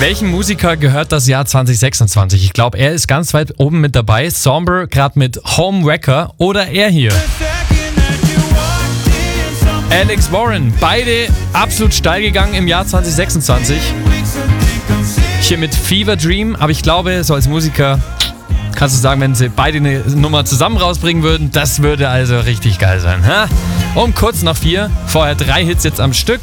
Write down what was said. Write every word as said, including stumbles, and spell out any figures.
Welchem Musiker gehört das Jahr zwanzig sechsundzwanzig? Ich glaube, er ist ganz weit oben mit dabei. Somber, gerade mit Homewrecker, oder er hier. Alex Warren, beide absolut steil gegangen im Jahr zwanzig sechsundzwanzig. Hier mit Fever Dream, aber ich glaube, so als Musiker kannst du sagen, wenn sie beide eine Nummer zusammen rausbringen würden, das würde also richtig geil sein. Ha? Um kurz nach vier, vorher drei Hits jetzt am Stück.